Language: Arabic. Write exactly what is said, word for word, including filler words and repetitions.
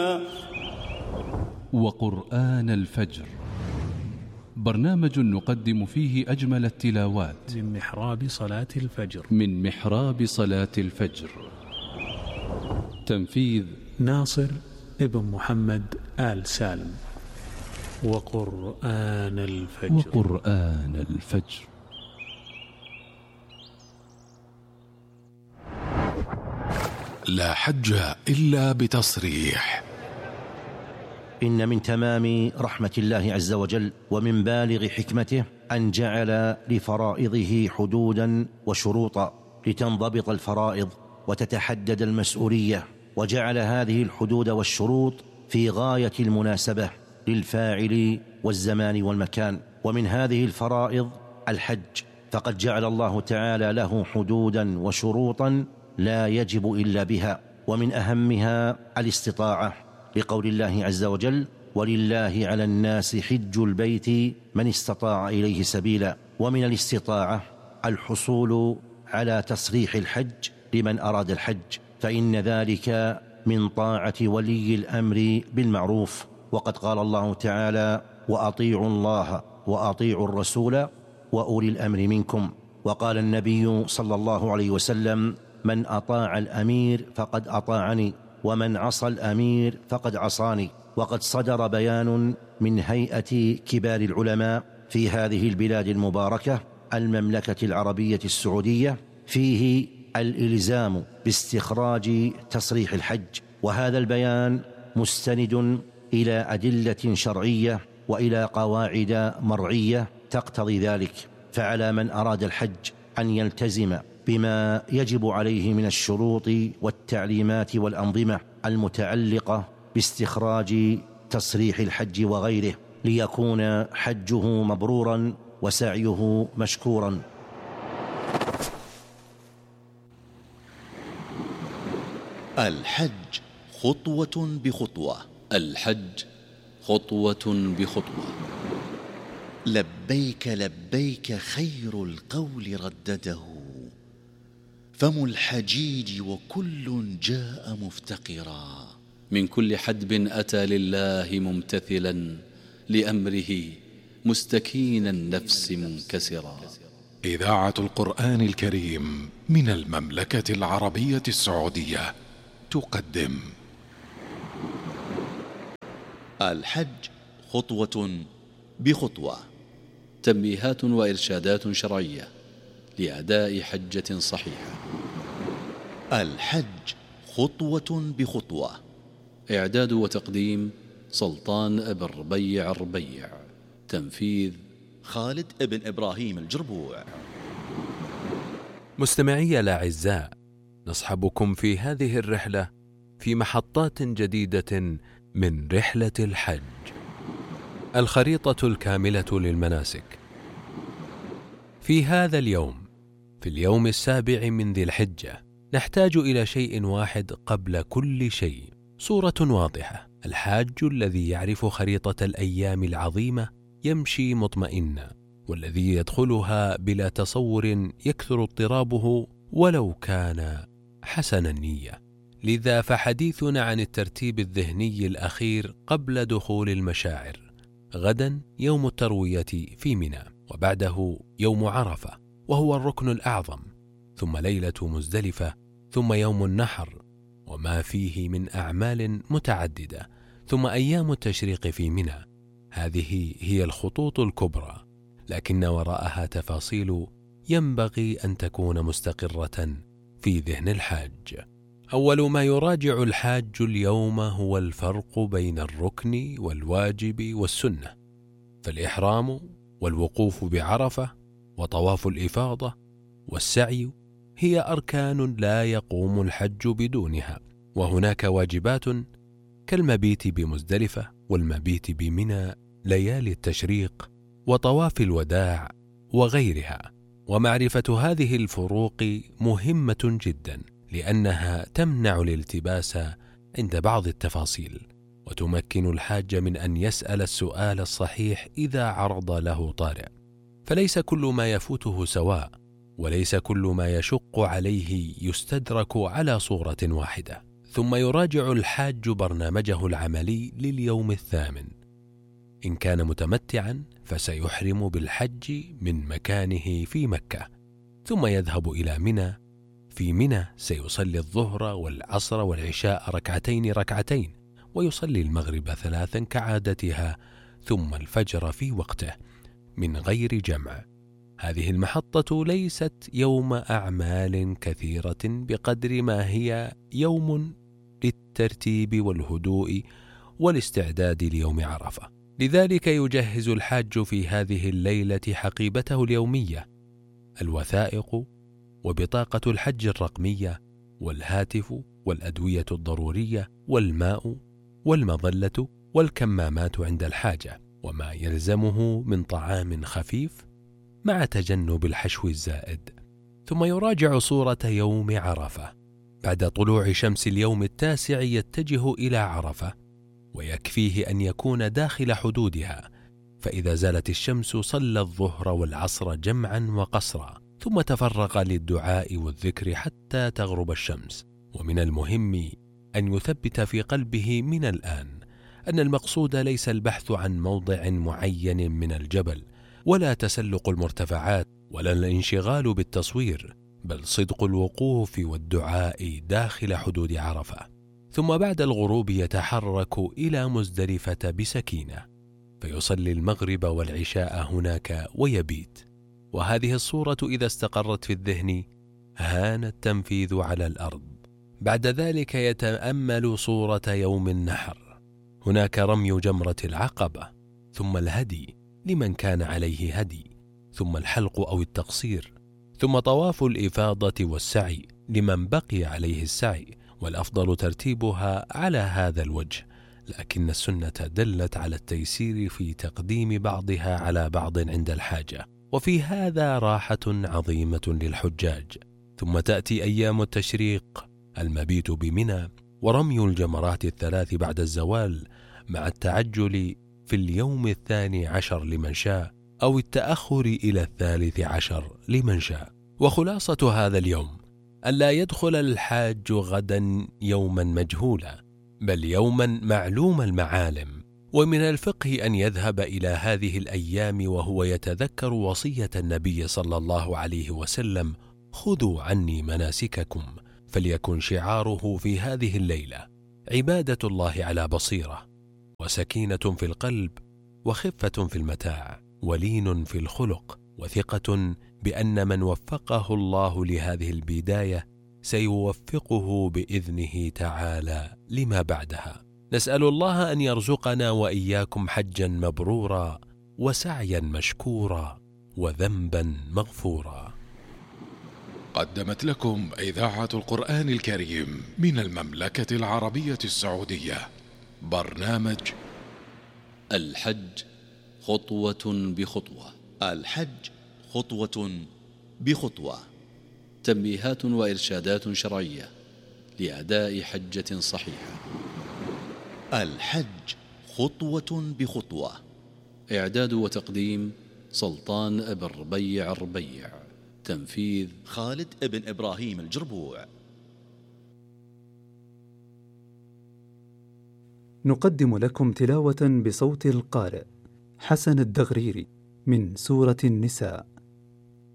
وقرآن الفجر، برنامج نقدم فيه أجمل التلاوات من محراب صلاة الفجر من محراب صلاة الفجر. تنفيذ ناصر ابن محمد آل سالم. وقرآن الفجر وقرآن الفجر. لا حج إلا بتصريح. إن من تمام رحمة الله عز وجل ومن بالغ حكمته أن جعل لفرائضه حدودا وشروطا لتنضبط الفرائض وتتحدد المسؤولية، وجعل هذه الحدود والشروط في غاية المناسبة للفاعل والزمان والمكان. ومن هذه الفرائض الحج، فقد جعل الله تعالى له حدودا وشروطا لا يجب إلا بها، ومن أهمها الاستطاعة، لقول الله عز وجل: ولله على الناس حج البيت من استطاع إليه سبيلا. ومن الاستطاعة الحصول على تصريح الحج لمن أراد الحج، فإن ذلك من طاعة ولي الأمر بالمعروف. وقد قال الله تعالى: وأطيعوا الله وأطيعوا الرسول وأولي الأمر منكم. وقال النبي صلى الله عليه وسلم: من أطاع الأمير فقد أطاعني، ومن عصى الأمير فقد عصاني. وقد صدر بيان من هيئة كبار العلماء في هذه البلاد المباركة المملكة العربية السعودية فيه الإلزام باستخراج تصريح الحج، وهذا البيان مستند إلى أدلة شرعية وإلى قواعد مرعية تقتضي ذلك. فعلى من أراد الحج أن يلتزم بما يجب عليه من الشروط والتعليمات والأنظمة المتعلقة باستخراج تصريح الحج وغيره، ليكون حجه مبرورا وسعيه مشكورا. الحج خطوة بخطوة. الحج خطوة بخطوة. لبيك لبيك خير القول ردده، فم الحجيج وكل جاء مفتقرا. من كل حدب أتى لله ممتثلا لأمره مستكين النفس منكسرا. إذاعة القرآن الكريم من المملكة العربية السعودية تقدم الحج خطوة بخطوة. تنبيهات وإرشادات شرعية لأداء حجة صحيحة. الحج خطوة بخطوة. إعداد وتقديم سلطان ابن ربيع الربيع. تنفيذ خالد ابن إبراهيم الجربوع. مستمعي الأعزاء، نصحبكم في هذه الرحلة في محطات جديدة من رحلة الحج. الخريطة الكاملة للمناسك. في هذا اليوم، في اليوم السابع من ذي الحجة، نحتاج إلى شيء واحد قبل كل شيء: صورة واضحة. الحاج الذي يعرف خريطة الأيام العظيمة يمشي مطمئنا، والذي يدخلها بلا تصور يكثر اضطرابه ولو كان حسن النية. لذا فحديثنا عن الترتيب الذهني الأخير قبل دخول المشاعر. غدا يوم التروية في منى، وبعده يوم عرفة وهو الركن الأعظم، ثم ليلة مزدلفة، ثم يوم النحر وما فيه من أعمال متعددة، ثم أيام التشريق في منى. هذه هي الخطوط الكبرى، لكن وراءها تفاصيل ينبغي أن تكون مستقرة في ذهن الحاج. أول ما يراجع الحاج اليوم هو الفرق بين الركن والواجب والسنة. فالإحرام والوقوف بعرفة وطواف الإفاضة والسعي هي أركان لا يقوم الحج بدونها، وهناك واجبات كالمبيت بمزدلفة والمبيت بمنى ليالي التشريق وطواف الوداع وغيرها. ومعرفة هذه الفروق مهمة جدا، لأنها تمنع الالتباس عند بعض التفاصيل، وتمكن الحاج من أن يسأل السؤال الصحيح إذا عرض له طارئ. فليس كل ما يفوته سواء، وليس كل ما يشق عليه يستدرك على صورة واحدة. ثم يراجع الحاج برنامجه العملي لليوم الثامن. إن كان متمتعا فسيحرم بالحج من مكانه في مكة، ثم يذهب إلى منى. في منى سيصلي الظهر والعصر والعشاء ركعتين ركعتين، ويصلي المغرب ثلاثا كعادتها، ثم الفجر في وقته من غير جمع. هذه المحطة ليست يوم أعمال كثيرة بقدر ما هي يوم للترتيب والهدوء والاستعداد ليوم عرفة. لذلك يجهز الحاج في هذه الليلة حقيبته اليومية، الوثائق وبطاقة الحج الرقمية والهاتف والأدوية الضرورية والماء والمظلة والكمامات عند الحاجة، وما يلزمه من طعام خفيف مع تجنب الحشو الزائد. ثم يراجع صورة يوم عرفة. بعد طلوع شمس اليوم التاسع يتجه إلى عرفة، ويكفيه أن يكون داخل حدودها، فإذا زالت الشمس صلى الظهر والعصر جمعا وقصرا، ثم تفرغ للدعاء والذكر حتى تغرب الشمس. ومن المهم أن يثبت في قلبه من الآن أن المقصود ليس البحث عن موضع معين من الجبل، ولا تسلق المرتفعات، ولا الانشغال بالتصوير، بل صدق الوقوف والدعاء داخل حدود عرفة. ثم بعد الغروب يتحرك إلى مزدلفة بسكينة، فيصلي المغرب والعشاء هناك ويبيت. وهذه الصورة إذا استقرت في الذهن هان التنفيذ على الأرض. بعد ذلك يتأمل صورة يوم النحر، هناك رمي جمرة العقبة، ثم الهدي لمن كان عليه هدي، ثم الحلق أو التقصير، ثم طواف الإفاضة والسعي لمن بقي عليه السعي، والأفضل ترتيبها على هذا الوجه، لكن السنة دلت على التيسير في تقديم بعضها على بعض عند الحاجة، وفي هذا راحة عظيمة للحجاج. ثم تأتي أيام التشريق، المبيت بمنى ورمي الجمرات الثلاث بعد الزوال، مع التعجل في اليوم الثاني عشر لمن شاء، أو التأخر إلى الثالث عشر لمن شاء. وخلاصة هذا اليوم ألا يدخل الحاج غدا يوما مجهولا، بل يوما معلوم المعالم. ومن الفقه أن يذهب إلى هذه الأيام وهو يتذكر وصية النبي صلى الله عليه وسلم: خذوا عني مناسككم، فليكن شعاره في هذه الليلة عبادة الله على بصيرة، وسكينة في القلب، وخفة في المتاع، ولين في الخلق، وثقة بأن من وفقه الله لهذه البداية سيوفقه بإذنه تعالى لما بعدها. نسأل الله أن يرزقنا وإياكم حجا مبرورا، وسعيا مشكورا، وذنبا مغفورا. قدمت لكم إذاعة القرآن الكريم من المملكة العربية السعودية برنامج الحج خطوة بخطوة. الحج خطوة بخطوة. تنبيهات وإرشادات شرعية لأداء حجة صحيحة. الحج خطوة بخطوة. إعداد وتقديم سلطان أبن ربيع الربيع. تنفيذ خالد ابن إبراهيم الجربوع. نقدم لكم تلاوة بصوت القارئ حسن الدغريري من سورة النساء.